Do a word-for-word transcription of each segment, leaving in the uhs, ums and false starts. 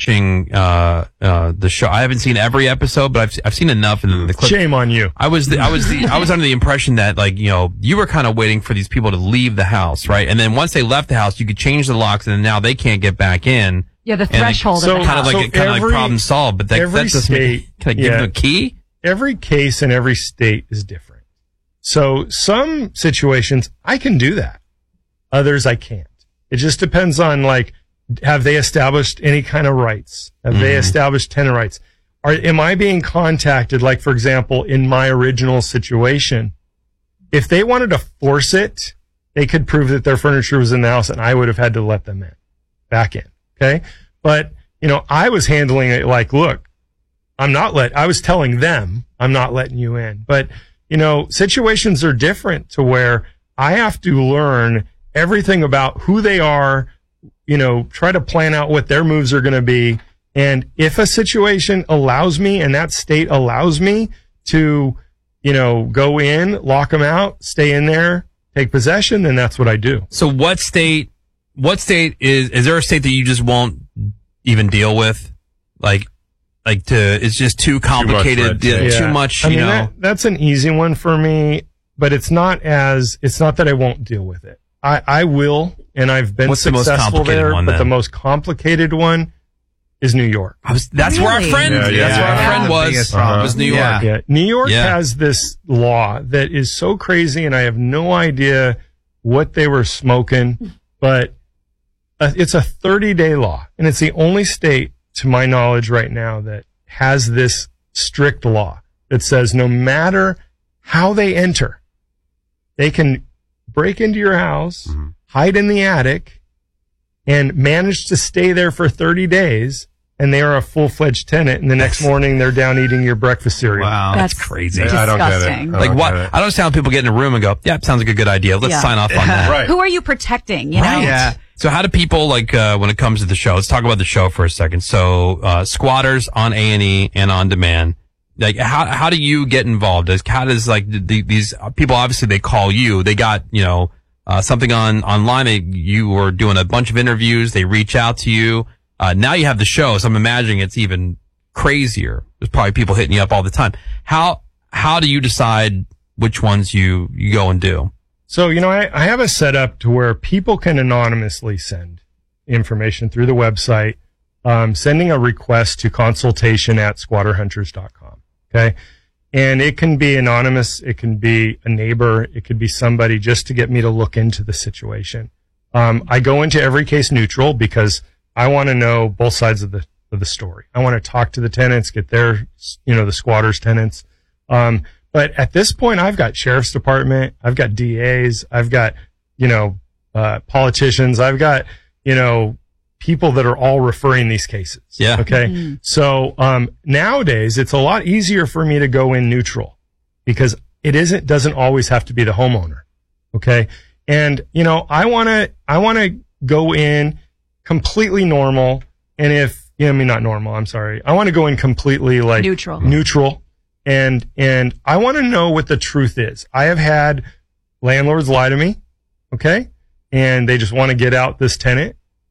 watching uh, uh, the show. I haven't seen every episode, but I've I've seen enough. And the clip. Shame on you. I was the, I was the, I was under the impression that like you know you were kind of waiting for these people to leave the house, right? And then once they left the house, you could change the locks, and then now they can't get back in. Yeah, the threshold. So of the kind house. of like So kind of every- like problem solved. But that, every that doesn't state- make, can I give yeah. them a key? Every case in every state is different. So some situations I can do that. Others I can't. It just depends on like, have they established any kind of rights? Have mm-hmm. they established tenant rights? Are, am I being contacted? Like, for example, in my original situation, if they wanted to force it, they could prove that their furniture was in the house and I would have had to let them in, back in. Okay. But, you know, I was handling it like, look, I'm not let, I was telling them I'm not letting you in. But, you know, situations are different to where I have to learn everything about who they are, you know, try to plan out what their moves are going to be. And if a situation allows me and that state allows me to, you know, go in, lock them out, stay in there, take possession, then that's what I do. So what state, what state is, is there a state that you just won't even deal with? Like, like to, it's just too complicated, Too much, yeah, Yeah. too much, I you mean, know? that, that's an easy one for me, but it's not as, it's not that I won't deal with it. I, I will, and I've been What's the most successful complicated there, one, but then? the most complicated one is New York. I was, that's where our Really? friend, Yeah, yeah. that's where our Yeah. friend The was, biggest problem. was New York. Yeah. Yeah. New York Yeah. has this law that is so crazy, and I have no idea what they were smoking, but uh, it's a thirty-day law, and it's the only state, to my knowledge right now, that has this strict law that says no matter how they enter, they can break into your house, Mm-hmm. hide in the attic, and manage to stay there for thirty days, and they are a full-fledged tenant, and the next morning they're down eating your breakfast cereal. Wow. That's That's crazy. Yeah, I don't get it. disgusting. I Like don't what? get I it. don't understand how people get in a room and go, yeah, sounds like a good idea. Let's Yeah. sign off on that. Right. Who are you protecting? You know? Right. Yeah. So how do people like uh, when it comes to the show? Let's talk about the show for a second. So uh, Squatters on A and E and on demand. Like how how do you get involved? As how does like the, these people obviously they call you. They got you know uh, something on online. They, you were doing a bunch of interviews. They reach out to you. Uh, now you have the show. So I'm imagining it's even crazier. There's probably people hitting you up all the time. How how do you decide which ones you you go and do? So, you know, I, I have a setup to where people can anonymously send information through the website, um, sending a request to consultation at squatter hunters dot com. Okay. And it can be anonymous. It can be a neighbor. It could be somebody just to get me to look into the situation. Um, I go into every case neutral because I want to know both sides of the, of the story. I want to talk to the tenants, get their, you know, the squatters tenants. Um, But at this point, I've got sheriff's department, I've got D As, I've got, you know, uh, politicians, I've got, you know, people that are all referring these cases. Yeah. Okay. Mm-hmm. So, um, nowadays it's a lot easier for me to go in neutral because it isn't, doesn't always have to be the homeowner. Okay. And, you know, I want to, I want to go in completely normal. And if, you know, I mean, not normal, I'm sorry. I want to go in completely like Neutral. neutral. And, and I want to know what the truth is. I have had landlords lie to me. Okay. And they just want to get out this tenant.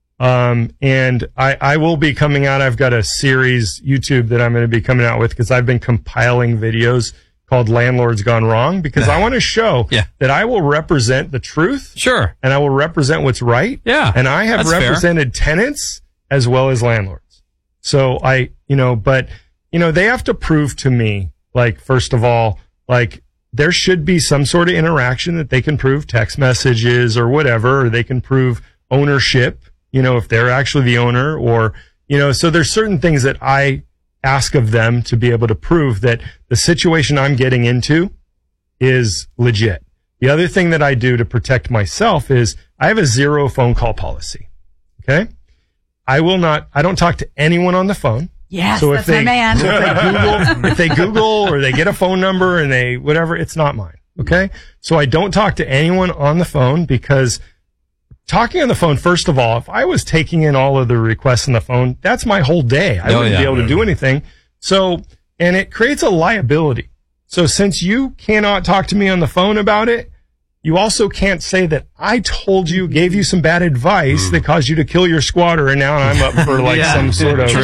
Um, and I, I will be coming out. I've got a series YouTube that I'm going to be coming out with because I've been compiling videos called Landlords Gone Wrong because I want to show Yeah. that I will represent the truth Sure. and I will represent what's right. Yeah. And I have That's fair. represented tenants as well as landlords. So I, you know, but, you know, they have to prove to me, like, first of all, like, there should be some sort of interaction that they can prove text messages or whatever, or they can prove ownership, you know, if they're actually the owner or, you know, so there's certain things that I ask of them to be able to prove that the situation I'm getting into is legit. The other thing that I do to protect myself is I have a zero phone call policy. Okay. I will not, I don't talk to anyone on the phone. Yes, So if that's they, my man. so if they Google, if they Google or they get a phone number and they, whatever, it's not mine. Okay. So I don't talk to anyone on the phone because talking on the phone, first of all, if I was taking in all of the requests on the phone, that's my whole day. I Oh, wouldn't yeah. be able to do anything. So, and it creates a liability. So since you cannot talk to me on the phone about it, you also can't say that I told you, gave you some bad advice that caused you to kill your squatter, and now I'm up for like Yeah. some sort of